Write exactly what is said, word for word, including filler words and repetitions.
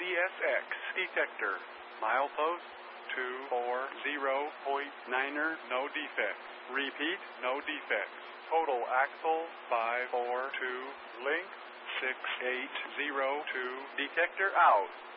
S X detector. Milepost two four zero point niner, no defects. Repeat, no defects. Total axle five four two. Length six eight zero two. Detector out.